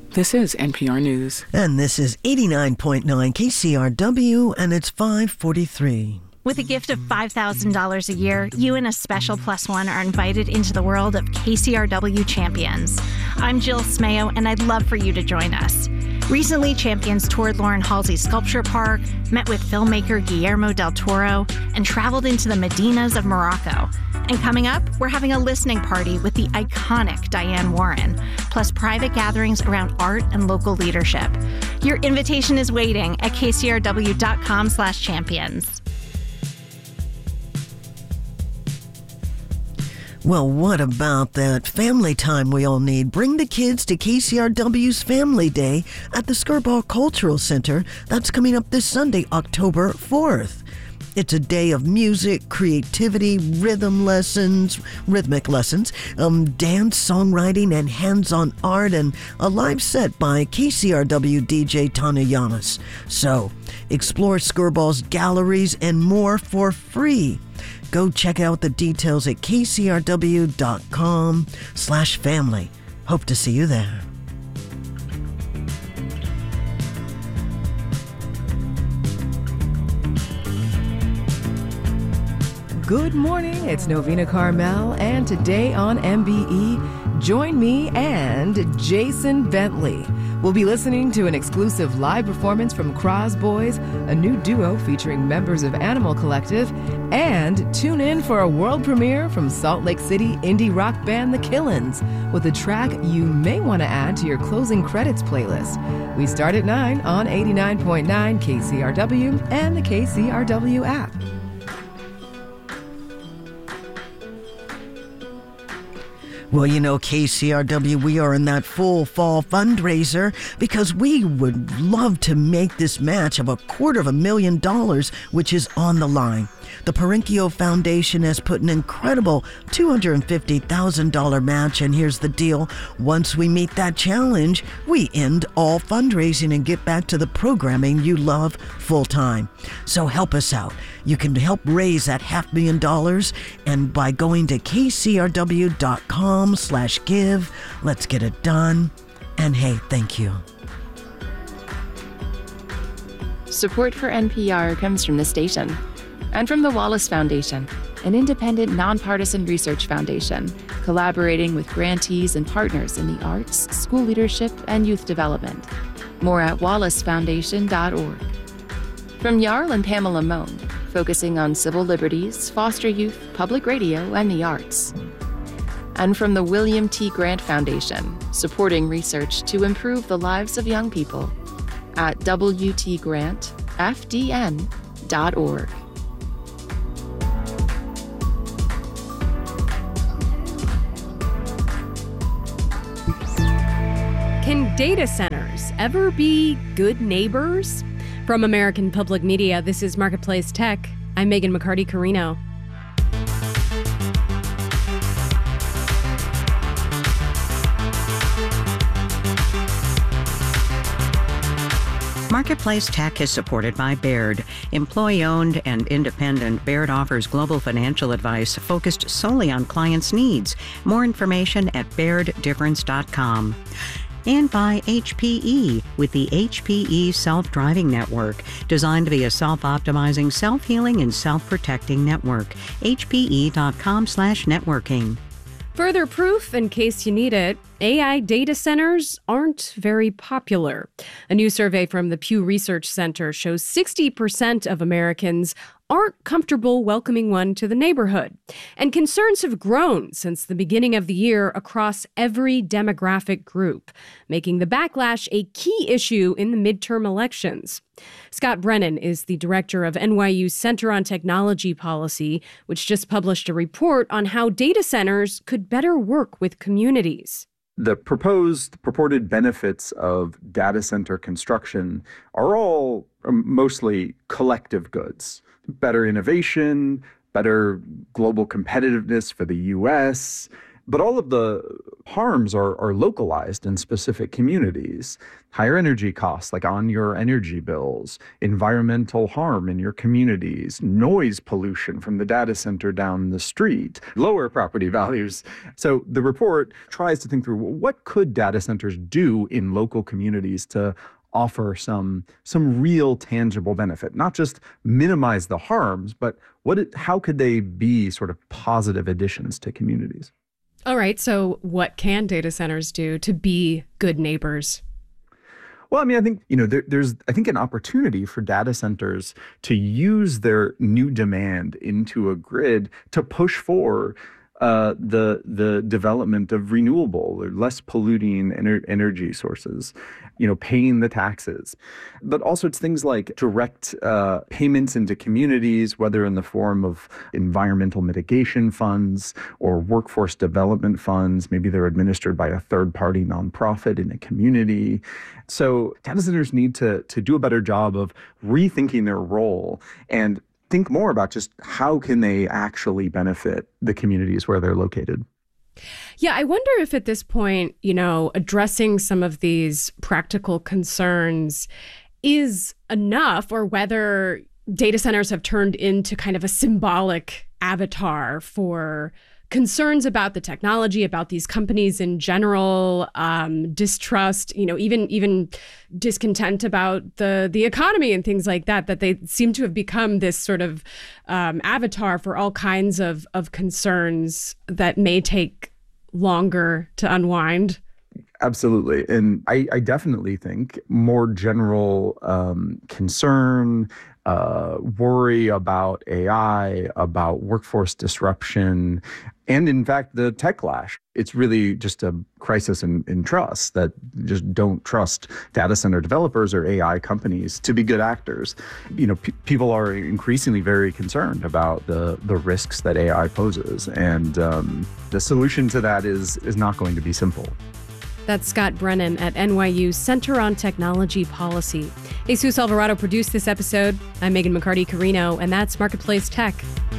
This is NPR News. And this is 89.9 KCRW, and it's 5:43. With a gift of $5,000 a year, you and a special plus one are invited into the world of KCRW Champions. I'm Jill Smayo, and I'd love for you to join us. Recently, Champions toured Lauren Halsey's Sculpture Park, met with filmmaker Guillermo del Toro, and traveled into the Medinas of Morocco. And coming up, we're having a listening party with the iconic Diane Warren, plus private gatherings around art and local leadership. Your invitation is waiting at kcrw.com/champions. Well, what about that family time we all need? Bring the kids to KCRW's Family Day at the Skirball Cultural Center. That's coming up this Sunday, October 4th. It's a day of music, creativity, rhythmic lessons, dance, songwriting, and hands-on art, and a live set by KCRW DJ Tanya Yanis. So, explore Skirball's galleries and more for free. Go check out the details at kcrw.com/family. Hope to see you there. Good morning, it's Novena Carmel, and today on MBE, join me and Jason Bentley. We'll be listening to an exclusive live performance from Cros Boys, a new duo featuring members of Animal Collective, and tune in for a world premiere from Salt Lake City indie rock band The Killins, with a track you may want to add to your closing credits playlist. We start at 9 on 89.9 KCRW and the KCRW app. Well, you know, KCRW, we are in that full fall fundraiser because we would love to make this match of $250,000, which is on the line. The Perinkio Foundation has put an incredible $250,000 match, and here's the deal. Once we meet that challenge, we end all fundraising and get back to the programming you love full time. So help us out. You can help raise that $500,000, and by going to kcrw.com/give, let's get it done. And hey, thank you. Support for NPR comes from the station and from the Wallace Foundation, an independent, nonpartisan research foundation collaborating with grantees and partners in the arts, school leadership, and youth development. More at wallacefoundation.org. From Jarl and Pamela Mohn, focusing on civil liberties, foster youth, public radio, and the arts. And from the William T. Grant Foundation, supporting research to improve the lives of young people at wtgrantfdn.org. Can data centers ever be good neighbors? From American Public Media, this is Marketplace Tech. I'm Megan McCarty-Carino. Marketplace Tech is supported by Baird. Employee-owned and independent, Baird offers global financial advice focused solely on clients' needs. More information at bairdifference.com. And by HPE, with the HPE Self-Driving Network, designed to be a self-optimizing, self-healing, and self-protecting network. HPE.com/networking. Further proof, in case you need it, AI data centers aren't very popular. A new survey from the Pew Research Center shows 60% of Americans aren't comfortable welcoming one to the neighborhood. And concerns have grown since the beginning of the year across every demographic group, making the backlash a key issue in the midterm elections. Scott Brennan is the director of NYU's Center on Technology Policy, which just published a report on how data centers could better work with communities. The purported benefits of data center construction are all mostly collective goods. Better innovation, better global competitiveness for the U.S., But all of the harms are localized in specific communities. Higher energy costs, like on your energy bills, environmental harm in your communities, noise pollution from the data center down the street, lower property values. So the report tries to think through, what could data centers do in local communities to offer some real tangible benefit, not just minimize the harms, but how could they be sort of positive additions to communities? All right. So what can data centers do to be good neighbors? Well, I mean, I think, there's an opportunity for data centers to use their new demand into a grid to push for the development of renewable or less polluting energy sources, paying the taxes. But also it's things like direct payments into communities, whether in the form of environmental mitigation funds or workforce development funds. Maybe they're administered by a third-party nonprofit in a community. So data centers need to do a better job of rethinking their role and think more about just how can they actually benefit the communities where they're located. Yeah, I wonder if at this point, addressing some of these practical concerns is enough, or whether data centers have turned into kind of a symbolic avatar for concerns about the technology, about these companies in general, distrust, even discontent about the economy and things like that they seem to have become this sort of avatar for all kinds of concerns that may take longer to unwind. Absolutely. And I definitely think more general concern, worry about AI, about workforce disruption, and in fact, the techlash. It's really just a crisis in trust, that just don't trust data center developers or AI companies to be good actors. People are increasingly very concerned about the risks that AI poses. And the solution to that is not going to be simple. That's Scott Brennan at NYU Center on Technology Policy. Jesus Alvarado produced this episode. I'm Megan McCarty-Carino, and that's Marketplace Tech.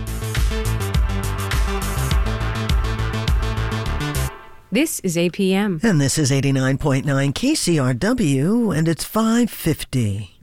This is APM. And this is 89.9 KCRW, and it's 5:50.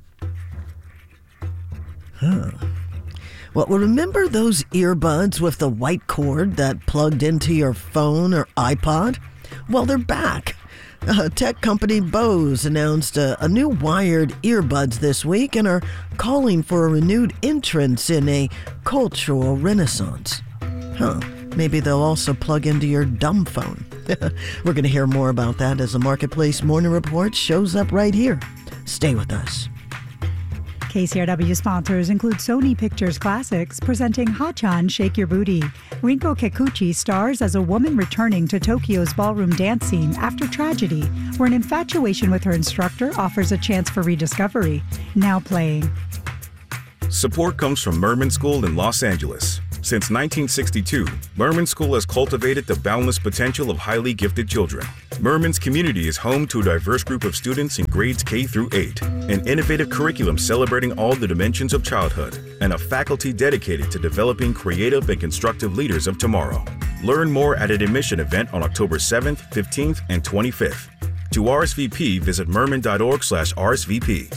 Well, remember those earbuds with the white cord that plugged into your phone or iPod? Well, they're back. Tech company Bose announced a new wired earbuds this week and are calling for a renewed entrance in a cultural renaissance. Maybe they'll also plug into your dumb phone. We're going to hear more about that as the Marketplace Morning Report shows up right here. Stay with us. KCRW sponsors include Sony Pictures Classics presenting Hachan Shake Your Booty. Rinko Kikuchi stars as a woman returning to Tokyo's ballroom dance scene after tragedy, where an infatuation with her instructor offers a chance for rediscovery. Now playing. Support comes from Merman School in Los Angeles. Since 1962, Merman School has cultivated the boundless potential of highly gifted children. Merman's community is home to a diverse group of students in grades K through 8, an innovative curriculum celebrating all the dimensions of childhood, and a faculty dedicated to developing creative and constructive leaders of tomorrow. Learn more at an admission event on October 7th, 15th, and 25th. To RSVP, visit merman.org/RSVP.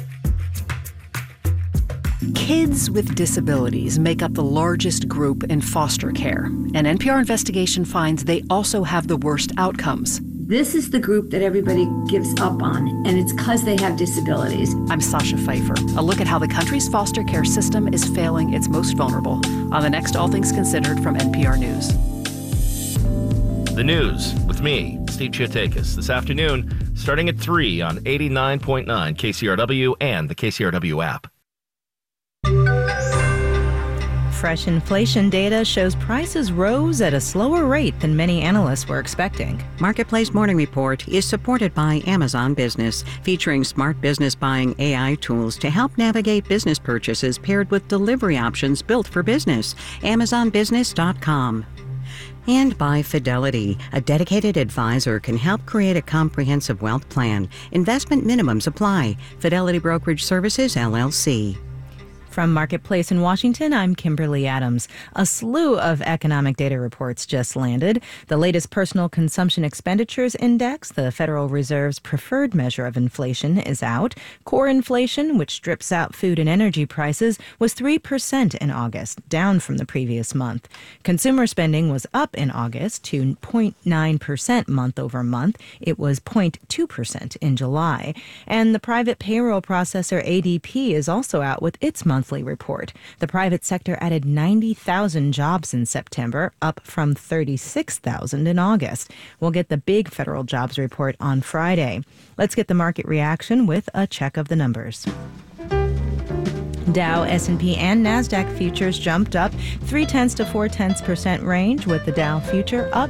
Kids with disabilities make up the largest group in foster care. An NPR investigation finds they also have the worst outcomes. This is the group that everybody gives up on, and it's because they have disabilities. I'm Sasha Pfeiffer. A look at how the country's foster care system is failing its most vulnerable on the next All Things Considered from NPR News. The news with me, Steve Chiotakis, this afternoon, starting at 3 on 89.9 KCRW and the KCRW app. Fresh inflation data shows prices rose at a slower rate than many analysts were expecting. Marketplace Morning Report is supported by Amazon Business, featuring smart business buying AI tools to help navigate business purchases paired with delivery options built for business. AmazonBusiness.com. And by Fidelity, a dedicated advisor can help create a comprehensive wealth plan. Investment minimums apply. Fidelity Brokerage Services, LLC. From Marketplace in Washington, I'm Kimberly Adams. A slew of economic data reports just landed. The latest Personal Consumption Expenditures Index, the Federal Reserve's preferred measure of inflation, is out. Core inflation, which strips out food and energy prices, was 3% in August, down from the previous month. Consumer spending was up in August to 0.9% month over month. It was 0.2% in July. And the private payroll processor ADP is also out with its monthly report. The private sector added 90,000 jobs in September, up from 36,000 in August. We'll get the big federal jobs report on Friday. Let's get the market reaction with a check of the numbers. Dow, S&P, and NASDAQ futures jumped up 0.3 to 0.4% range, with the Dow future up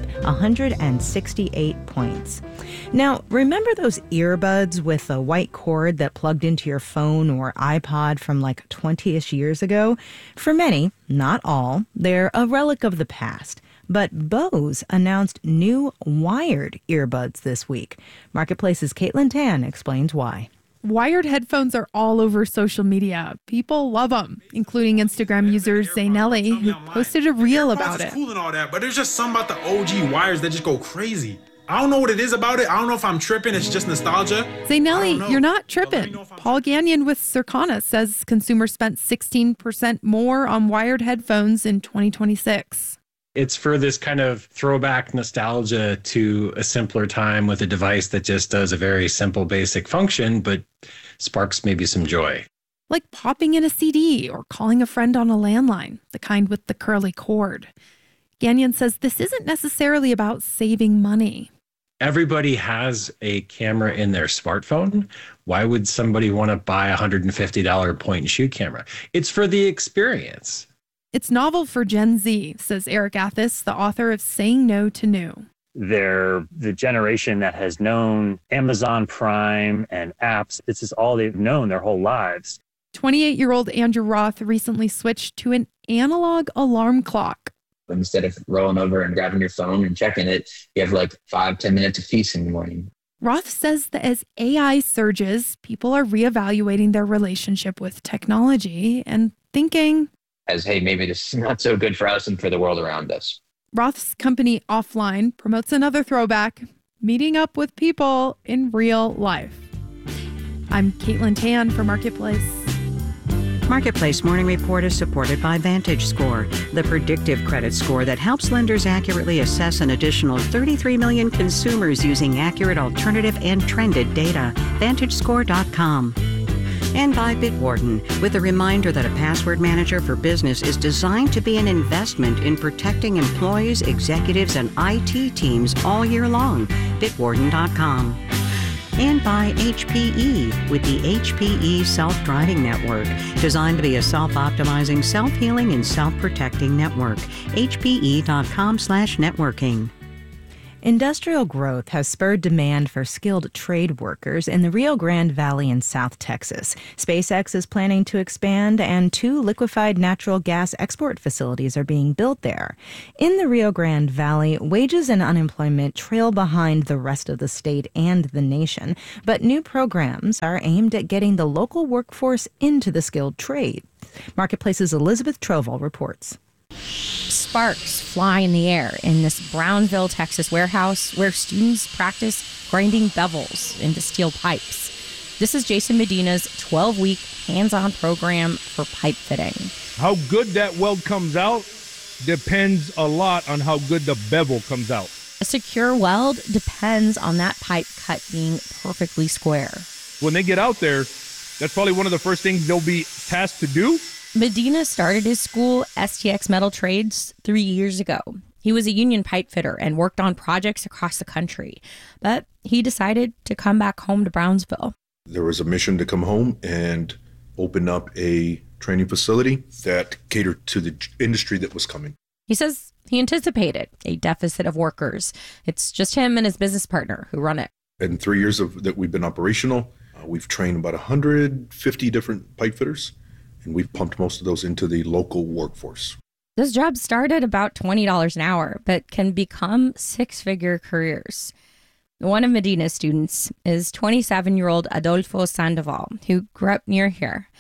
168 points. Now, remember those earbuds with a white cord that plugged into your phone or iPod from like 20-ish years ago? For many, not all, they're a relic of the past. But Bose announced new wired earbuds this week. Marketplace's Caitlin Tan explains why. Wired headphones are all over social media. People love them, including Instagram user Zaynelli, who posted a reel about it. Cool and all that, but there's just something about the OG wires that just go crazy. I don't know what it is about it. I don't know if I'm tripping. It's just nostalgia. Zaynelli, you're not tripping. Paul Gagnon with Circana says consumers spent 16% more on wired headphones in 2026. It's for this kind of throwback nostalgia to a simpler time with a device that just does a very simple, basic function, but sparks maybe some joy. Like popping in a CD or calling a friend on a landline, the kind with the curly cord. Gagnon says this isn't necessarily about saving money. Everybody has a camera in their smartphone. Why would somebody want to buy a $150 point-and-shoot camera? It's for the experience. It's novel for Gen Z, says Eric Athis, the author of Saying No to New. They're the generation that has known Amazon Prime and apps. This is all they've known their whole lives. 28-year-old Andrew Roth recently switched to an analog alarm clock. Instead of rolling over and grabbing your phone and checking it, you have like 5-10 minutes of peace in the morning. Roth says that as AI surges, people are reevaluating their relationship with technology and thinking, as, hey, maybe this is not so good for us and for the world around us. Roth's company Offline promotes another throwback, meeting up with people in real life. I'm Caitlin Tan for Marketplace. Marketplace Morning Report is supported by VantageScore, the predictive credit score that helps lenders accurately assess an additional 33 million consumers using accurate alternative and trended data. VantageScore.com. And by Bitwarden, with a reminder that a password manager for business is designed to be an investment in protecting employees, executives, and IT teams all year long. Bitwarden.com. And by HPE, with the HPE Self-Driving Network, designed to be a self-optimizing, self-healing, and self-protecting network. HPE.com/networking. Industrial growth has spurred demand for skilled trade workers in the Rio Grande Valley in South Texas. SpaceX is planning to expand, and 2 liquefied natural gas export facilities are being built there. In the Rio Grande Valley, wages and unemployment trail behind the rest of the state and the nation, but new programs are aimed at getting the local workforce into the skilled trade. Marketplace's Elizabeth Troval reports. Sparks fly in the air in this Brownville, Texas warehouse where students practice grinding bevels into steel pipes. This is Jason Medina's 12-week hands-on program for pipe fitting. How good that weld comes out depends a lot on how good the bevel comes out. A secure weld depends on that pipe cut being perfectly square. When they get out there, that's probably one of the first things they'll be tasked to do. Medina started his school, STX Metal Trades, 3 years ago. He was a union pipe fitter and worked on projects across the country, but he decided to come back home to Brownsville. There was a mission to come home and open up a training facility that catered to the industry that was coming. He says he anticipated a deficit of workers. It's just him and his business partner who run it. In 3 years that we've been operational, we've trained about 150 different pipe fitters, and we've pumped most of those into the local workforce. Those jobs start at about $20 an hour, but can become six-figure careers. One of Medina's students is 27-year-old Adolfo Sandoval, who grew up near here.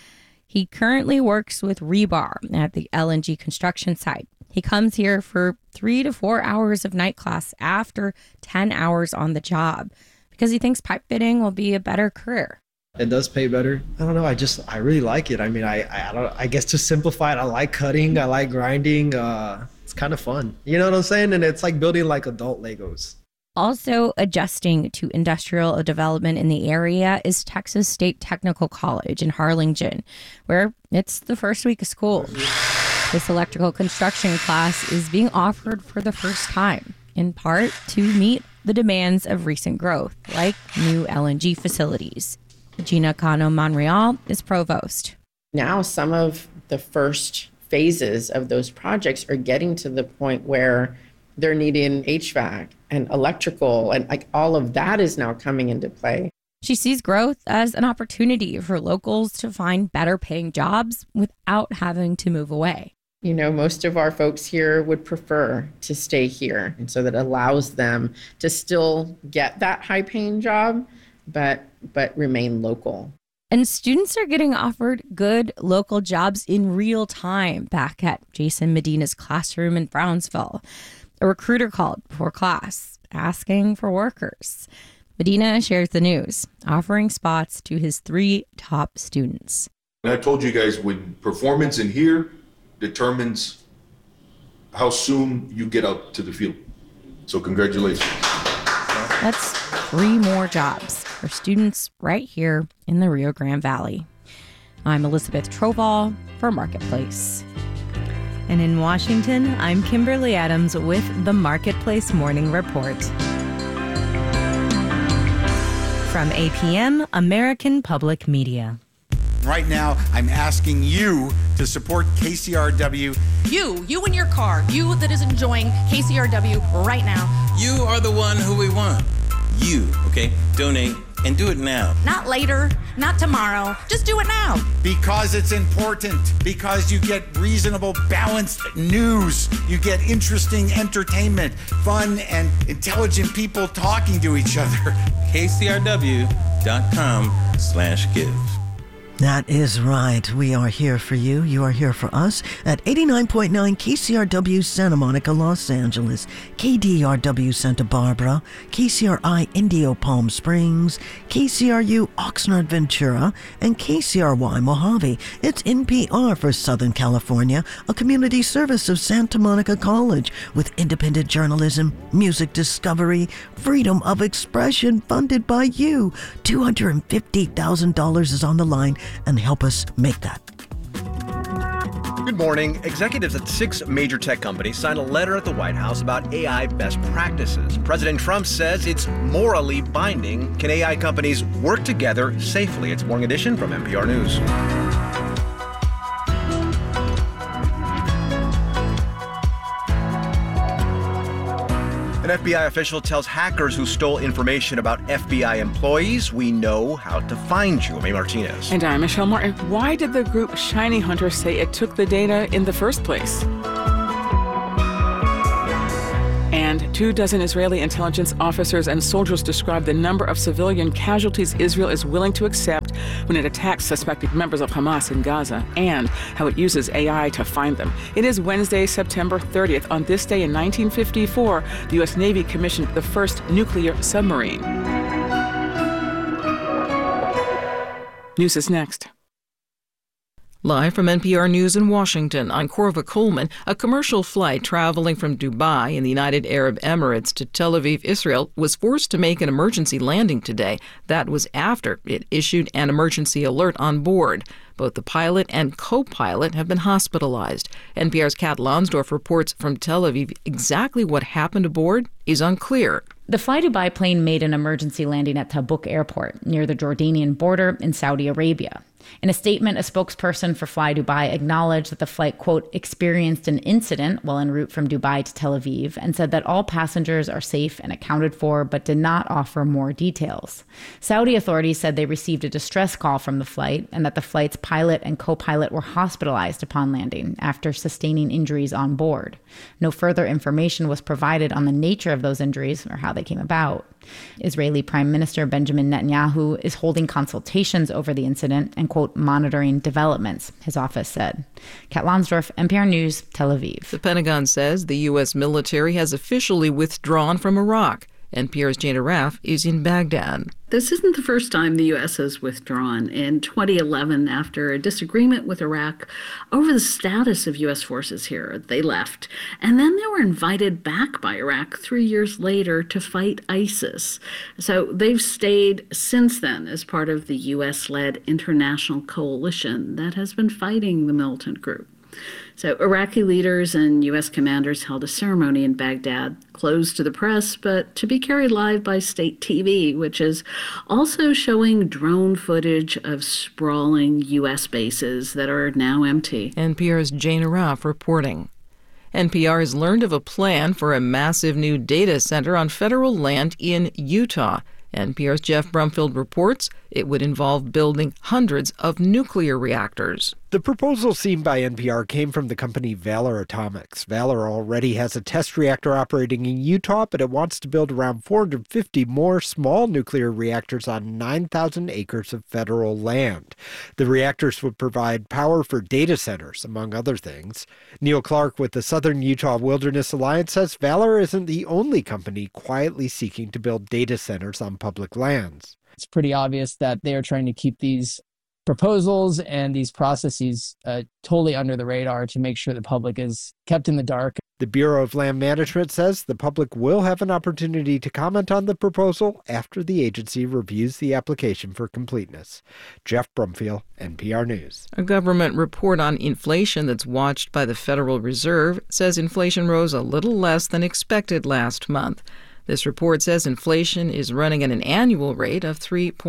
He currently works with rebar at the LNG construction site. He comes here for 3 to 4 hours of night class after 10 hours on the job because he thinks pipe fitting will be a better career. It does pay better. I don't know. I really like it. I mean, I guess to simplify it, I like cutting. I like grinding. It's kind of fun. You know what I'm saying? And it's like building like adult Legos. Also adjusting to industrial development in the area is Texas State Technical College in Harlingen, where it's the first week of school. This electrical construction class is being offered for the first time, in part to meet the demands of recent growth, like new LNG facilities. Gina Cano Monreal is provost. Now some of the first phases of those projects are getting to the point where they're needing HVAC and electrical, and like all of that is now coming into play. She sees growth as an opportunity for locals to find better paying jobs without having to move away. You know, most of our folks here would prefer to stay here. And so that allows them to still get that high paying job, but remain local. And students are getting offered good local jobs in real time back at Jason Medina's classroom in Brownsville. A recruiter called before class asking for workers. Medina shares the news, offering spots to his 3 top students. And I told you guys, when performance in here determines how soon you get out to the field. So congratulations. That's 3 more jobs for students right here in the Rio Grande Valley. I'm Elizabeth Trovall for Marketplace. And in Washington, I'm Kimberly Adams with the Marketplace Morning Report. From APM, American Public Media. Right now, I'm asking you to support KCRW. You in your car, you that is enjoying KCRW right now. You are the one who we want. You, okay? Donate and do it now. Not later, not tomorrow. Just do it now. Because it's important. Because you get reasonable, balanced news. You get interesting entertainment, fun, and intelligent people talking to each other. KCRW.com/give. That is right. We are here for you. You are here for us at 89.9 KCRW Santa Monica, Los Angeles, KDRW Santa Barbara, KCRI Indio Palm Springs, KCRU Oxnard Ventura, and KCRY Mojave. It's NPR for Southern California, a community service of Santa Monica College with independent journalism, music discovery, freedom of expression funded by you. $250,000 is on the line, and help us make that. Good morning. Executives at 6 major tech companies signed a letter at the White House about AI best practices. President Trump says it's morally binding. Can AI companies work together safely? It's Morning Edition from NPR News. An FBI official tells hackers who stole information about FBI employees, we know how to find you. May Martinez. And I'm Michelle Martin. Why did the group Shiny Hunter say it took the data in the first place? And 24 Israeli intelligence officers and soldiers describe the number of civilian casualties Israel is willing to accept when it attacks suspected members of Hamas in Gaza, and how it uses AI to find them. It is Wednesday, September 30th. On this day in 1954, the U.S. Navy commissioned the first nuclear submarine. News is next. Live from NPR News in Washington, I'm Corva Coleman. A commercial flight traveling from Dubai in the United Arab Emirates to Tel Aviv, Israel, was forced to make an emergency landing today. That was after it issued an emergency alert on board. Both the pilot and co-pilot have been hospitalized. NPR's Kat Lonsdorf reports from Tel Aviv. Exactly what happened aboard is unclear. The Fly Dubai plane made an emergency landing at Tabuk Airport near the Jordanian border in Saudi Arabia. In a statement, a spokesperson for Fly Dubai acknowledged that the flight, quote, experienced an incident while en route from Dubai to Tel Aviv, and said that all passengers are safe and accounted for, but did not offer more details. Saudi authorities said they received a distress call from the flight and that the flight's pilot and co-pilot were hospitalized upon landing after sustaining injuries on board. No further information was provided on the nature of those injuries or how they came about. Israeli Prime Minister Benjamin Netanyahu is holding consultations over the incident and, quote, monitoring developments, his office said. Kat Lonsdorf, NPR News, Tel Aviv. The Pentagon says the U.S. military has officially withdrawn from Iraq. NPR's Jane Raff is in Baghdad. This isn't the first time the U.S. has withdrawn. In 2011, after a disagreement with Iraq over the status of U.S. forces here, they left. And then they were invited back by Iraq 3 years later to fight ISIS. So they've stayed since then as part of the U.S.-led international coalition that has been fighting the militant group. So Iraqi leaders and U.S. commanders held a ceremony in Baghdad, closed to the press, but to be carried live by state TV, which is also showing drone footage of sprawling U.S. bases that are now empty. NPR's Jane Raff reporting. NPR has learned of a plan for a massive new data center on federal land in Utah. NPR's Jeff Brumfield reports it would involve building hundreds of nuclear reactors. The proposal seen by NPR came from the company Valor Atomics. Valor already has a test reactor operating in Utah, but it wants to build around 450 more small nuclear reactors on 9,000 acres of federal land. The reactors would provide power for data centers, among other things. Neil Clark with the Southern Utah Wilderness Alliance says Valor isn't the only company quietly seeking to build data centers on public lands. It's pretty obvious that they are trying to keep these proposals and these processes totally under the radar to make sure the public is kept in the dark. The Bureau of Land Management says the public will have an opportunity to comment on the proposal after the agency reviews the application for completeness. Jeff Brumfield, NPR News. A government report on inflation that's watched by the Federal Reserve says inflation rose a little less than expected last month. This report says inflation is running at an annual rate of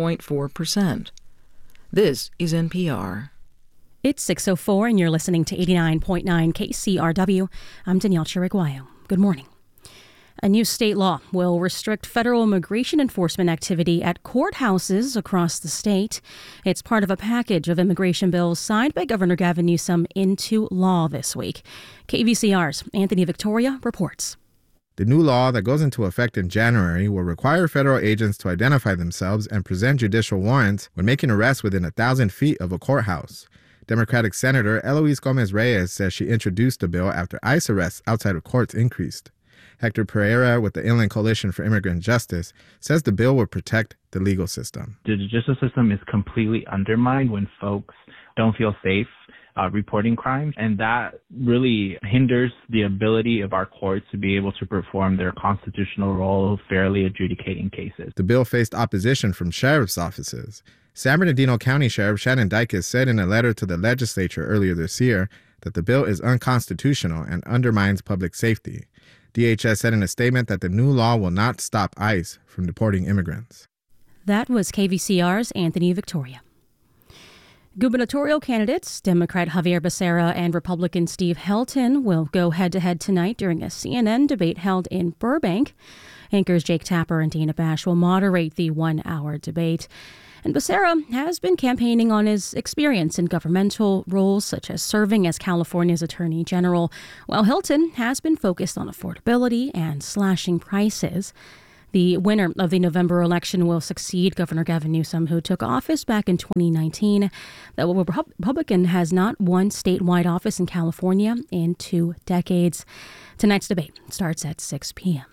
3.4%. This is NPR. It's 6:04 and you're listening to 89.9 KCRW. I'm Danielle Chiriguayo. Good morning. A new state law will restrict federal immigration enforcement activity at courthouses across the state. It's part of a package of immigration bills signed by Governor Gavin Newsom into law this week. KVCR's Anthony Victoria reports. The new law that goes into effect in January will require federal agents to identify themselves and present judicial warrants when making arrests within 1,000 feet of a courthouse. Democratic Senator Eloise Gomez-Reyes says she introduced the bill after ICE arrests outside of courts increased. Hector Pereira with the Inland Coalition for Immigrant Justice says the bill will protect the legal system. The judicial system is completely undermined when folks don't feel safe reporting crimes, and that really hinders the ability of our courts to be able to perform their constitutional role of fairly adjudicating cases. The bill faced opposition from sheriff's offices. San Bernardino County Sheriff Shannon Dykes said in a letter to the legislature earlier this year that the bill is unconstitutional and undermines public safety. DHS said in a statement that the new law will not stop ICE from deporting immigrants. That was KVCR's Anthony Victoria. Gubernatorial candidates, Democrat Javier Becerra and Republican Steve Helton, will go head-to-head tonight during a CNN debate held in Burbank. Anchors Jake Tapper and Dana Bash will moderate the one-hour debate. And Becerra has been campaigning on his experience in governmental roles, such as serving as California's Attorney General, while Helton has been focused on affordability and slashing prices. The winner of the November election will succeed Governor Gavin Newsom, who took office back in 2019. The Republican has not won statewide office in California in 2 decades. Tonight's debate starts at 6 p.m.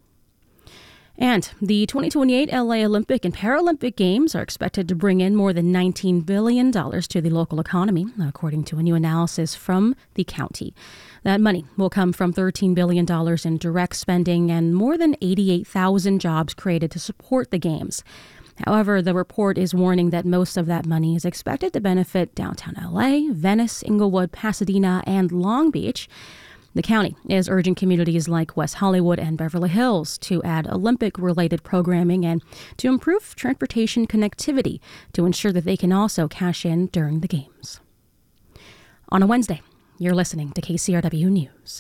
And the 2028 LA Olympic and Paralympic Games are expected to bring in more than $19 billion to the local economy, according to a new analysis from the county. That money will come from $13 billion in direct spending and more than 88,000 jobs created to support the Games. However, the report is warning that most of that money is expected to benefit downtown LA, Venice, Inglewood, Pasadena, and Long Beach. The county is urging communities like West Hollywood and Beverly Hills to add Olympic-related programming and to improve transportation connectivity to ensure that they can also cash in during the Games. On a Wednesday, you're listening to KCRW News.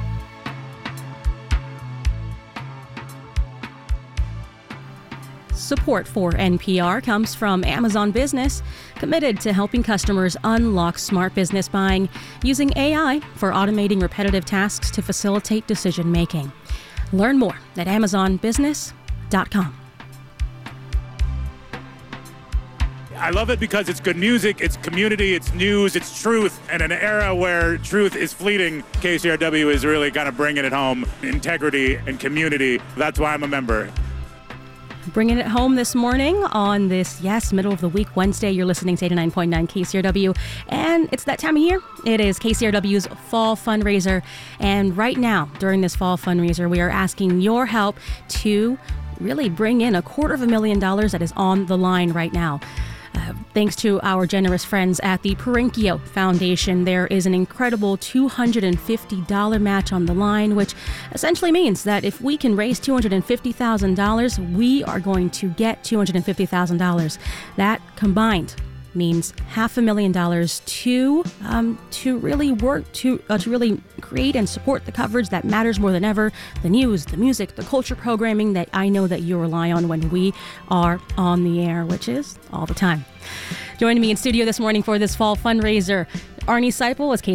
Support for NPR comes from Amazon Business, committed to helping customers unlock smart business buying using AI for automating repetitive tasks to facilitate decision-making. Learn more at amazonbusiness.com. KCRW.com. I love it because it's good music, it's community, it's news, it's truth. And in an era where truth is fleeting, KCRW is really kind of bringing it home. Integrity and community. That's why I'm a member. Bringing it home this morning on this, middle of the week Wednesday. You're listening to 89.9 KCRW, and it's that time of year. It is KCRW's fall fundraiser, and right now, during this fall fundraiser, we are asking your help to really bring in $250,000 that is on the line right now. Thanks to our generous friends at the Perinkio Foundation, there is an incredible $250 match on the line, which essentially means that if we can raise $250,000, we are going to get $250,000. That combined means $500,000 to really work to really create and support the coverage that matters more than ever, the news, the music, the culture programming that I know that you rely on when we are on the air, which is all the time. Joining me in studio this morning for this fall fundraiser, Arnie Seipel is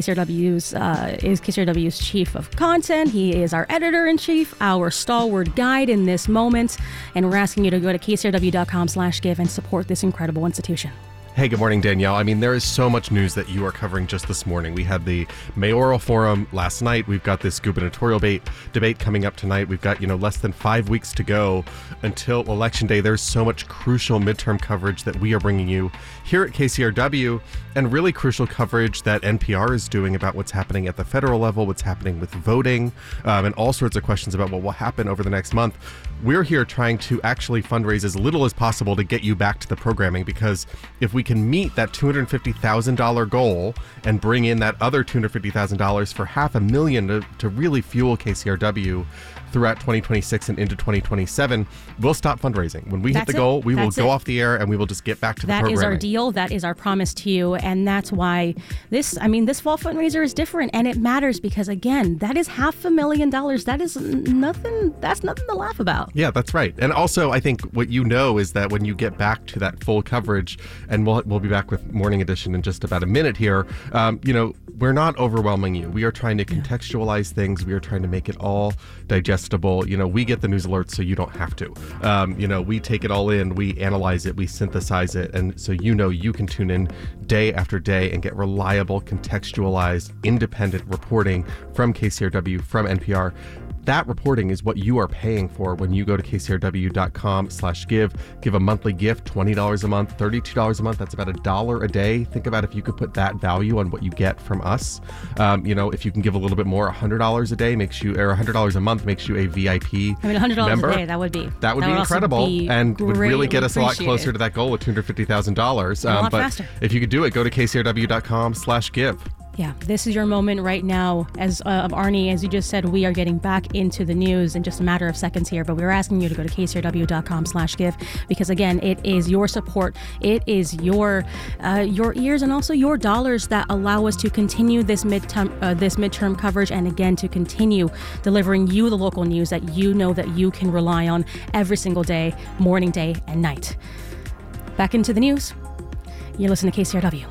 KCRW's chief of content. He is our editor-in-chief, our stalwart guide in this moment, and we're asking you to go to kcrw.com/give and support this incredible institution. Hey, good morning, Danielle. I mean, there is so much news that you are covering just this morning. We had the mayoral forum last night. We've got this gubernatorial debate coming up tonight. We've got, less than 5 weeks to go until Election Day. There's so much crucial midterm coverage that we are bringing you here at KCRW, and really crucial coverage that NPR is doing about what's happening at the federal level, what's happening with voting, and all sorts of questions about what will happen over the next month. We're here trying to actually fundraise as little as possible to get you back to the programming, because if we can meet that $250,000 goal and bring in that other $250,000 for $500,000 to really fuel KCRW throughout 2026 and into 2027, we'll stop fundraising. When we hit the goal, we will go off the air and we will just get back to the programming. That is our deal. That is our promise to you. And that's why this fall fundraiser is different, and it matters because, again, that is $500,000. That is nothing. That's nothing to laugh about. Yeah, that's right. And also, I think what is that when you get back to that full coverage, and we'll be back with Morning Edition in just about a minute here, we're not overwhelming you. We are trying to contextualize things. We are trying to make it all digestible. We get the news alerts so you don't have to. We take it all in, we analyze it, we synthesize it, and so you can tune in day after day and get reliable, contextualized, independent reporting from KCRW, from NPR. That reporting is what you are paying for when you go to kcrw.com/give. Give a monthly gift, $20 a month, $32 a month. That's about $1 a day. Think about if you could put that value on what you get from us. If you can give a little bit more, $100 a day or $100 a month makes you a VIP $100 member. a day, that would be incredible, and would really get us a lot closer appreciated. to that goal of $250,000. A lot faster. If you could do it, go to kcrw.com/give. Yeah, this is your moment right now. As of Arnie, as you just said, we are getting back into the news in just a matter of seconds here, but we're asking you to go to kcrw.com/give because, again, it is your support, it is your ears and also your dollars that allow us to continue this midterm coverage, and again to continue delivering you the local news that that you can rely on every single day, morning, day, and night. Back into the news. You're listening to KCRW.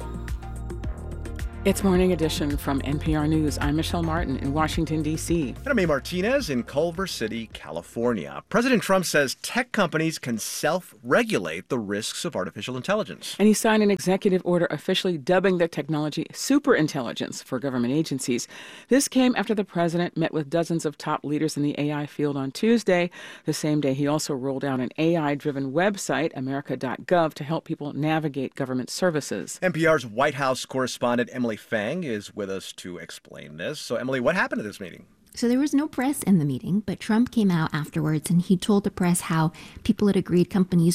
It's Morning Edition from NPR News. I'm Michelle Martin in Washington, D.C. And I'm A. Martinez in Culver City, California. President Trump says tech companies can self-regulate the risks of artificial intelligence. And he signed an executive order officially dubbing the technology superintelligence for government agencies. This came after the president met with dozens of top leaders in the AI field on Tuesday. The same day, he also rolled out an AI-driven website, America.gov, to help people navigate government services. NPR's White House correspondent Emily Fang is with us to explain this. So, Emily, what happened at this meeting? So there was no press in the meeting, but Trump came out afterwards and he told the press how people had agreed companies